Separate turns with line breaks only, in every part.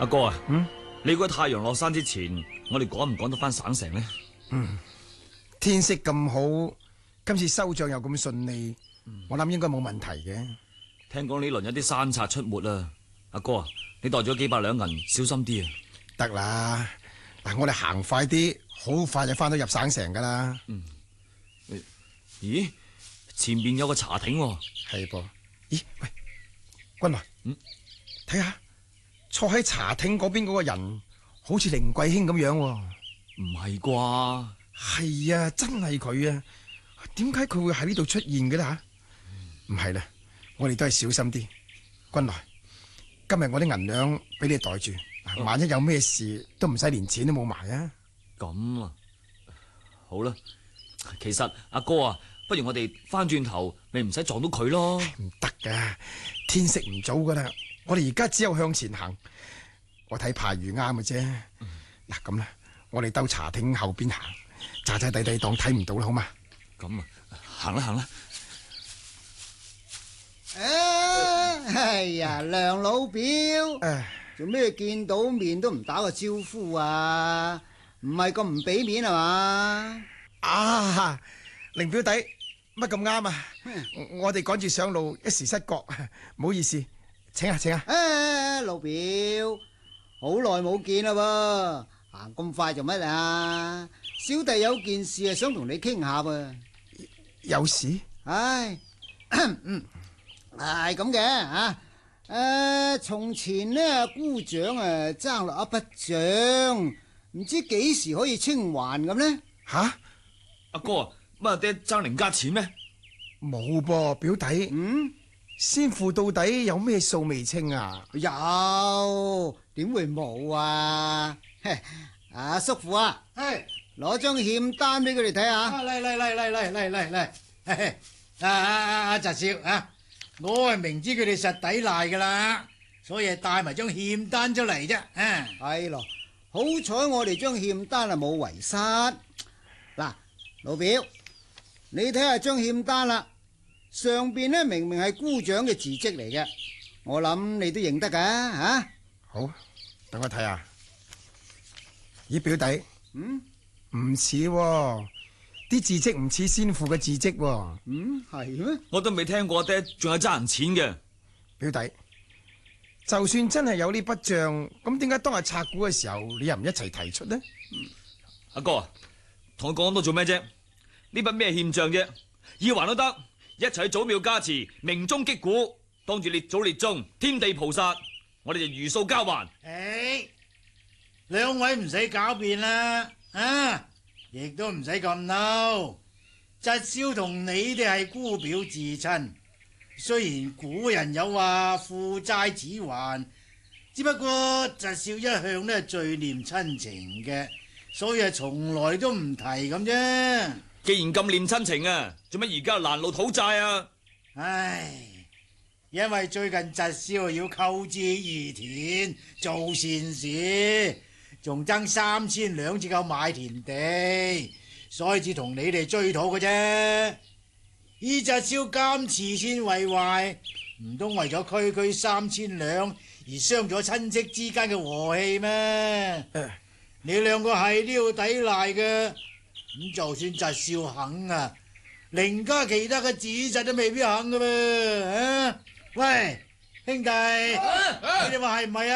阿哥啊，你估太陽落山之前，我哋趕唔趕得翻省城呢？
天色咁好，今次收賬又咁順利，我諗應該冇問題嘅。
聽講呢輪有啲山賊出沒啊！阿哥啊，你袋咗幾百兩銀，小心啲啊！
得啦，嗱，我哋行快啲，好快就翻到入省城噶啦。
咦，前面有個茶亭喎。
係噃。咦，喂，君來，睇下坐喺茶亭嗰邊嗰個人，好似凌貴卿咁樣喎。
唔係啩？
係啊，真係佢啊！點解佢會喺呢度出現嘅咧吓？唔係啦，我哋都係小心啲。君來，今日我啲銀兩俾你袋住，萬一有咩事都唔使連錢都冇埋啊！
咁啊，好啦。其實阿哥啊，不如我哋翻轉頭，咪唔使撞到佢咯。
唔得噶，天色唔早噶啦，我哋而家只有向前行。我睇怕如啱嘅啫。嗱咁啦，我哋兜茶亭後邊行，詐詐地地當睇唔到啦，好嘛？
咁啊，行啦行啦。
哎呀，梁老表，做咩見到面都唔打個招呼啊？唔係咁唔俾面係嘛？
啊，凌表弟，乜咁啱啊？我哋趕住上路，一時失覺，唔好意思，請啊請啊。
老表，好耐冇見啦噃，行咁快做乜啊？小弟有件事係想同你傾下噃。
有事？
唉，係咁嘅吓。從前呢，姑丈爭落一筆賬，唔知幾時可以清還咁呢？
吓？
阿哥啊，乜阿爹爭凌家錢咩？
冇噃，表弟。先父到底有咩數未清啊？
有，點會冇啊？阿叔父啊，攞張欠單俾佢哋睇下。
嚟，阿侄少啊，我係明知佢哋實抵賴噶啦，所以帶埋張欠單出嚟啫。
係咯，好彩我哋張欠單啊冇遺失。嗱，老表，你睇下張欠單啦，上邊呢明明係姑丈嘅字跡嚟嘅，我諗你都認得噶吓。
好，等我睇下。咦，表弟，唔似喎，啲字跡唔似先父嘅字跡喎。
係咩？
我都未聽過阿爹仲有爭人錢嘅。
表弟，就算真係有呢筆賬，咁點解當日拆股嘅時候你又唔一齊提出呢？
阿哥啊，同我講咁多做咩啫？呢筆咩欠賬啫？要還都得，一齊去祖廟加持，鳴鐘擊鼓，當住列祖列宗、天地菩薩，我哋就如數交還。
兩位唔使狡辯啦，亦都唔使咁嬲。侄少同你哋係姑表至親，雖然古人有話父債子還，只不過侄少一向都係最念親情嘅，所以係從來都唔提咁啫。
既然咁念親情啊，做乜而家攔路討債啊？
因為最近侄少要購置義田做善事，仲爭3000兩至夠買田地，所以至同你哋追討嘅啫。依侄少咁慈善為懷，唔通為咗區區3000兩而傷咗親戚之間嘅和氣咩？你兩個係都要抵賴嘅。咁就算侄少肯啊，凌家其他嘅子侄都未必肯噶噃。喂，兄弟，你哋話係唔係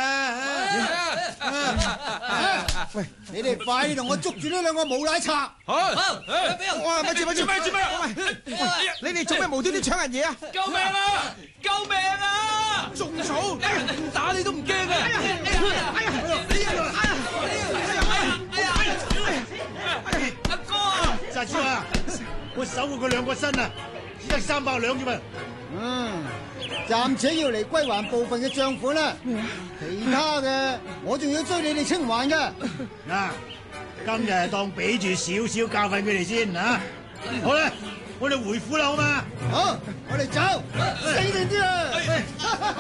啊？
喂，你哋快啲同我捉住呢兩個無賴賊！
哇，咪住！你哋做咩無端端搶人嘢啊？
救命啊！救命啊！
仲嘈！
打你都唔驚啊！阿哥啊！
侄少啊，我守護佢兩個身啊，只得300兩啫嘛。
暫且要嚟歸還部分嘅賬款啦，其他嘅我仲要追你哋清還噶。
今日當俾住少少教訓佢哋先啊。好啦，我哋回府啦，好嘛？
好，我哋走，死定啲啦！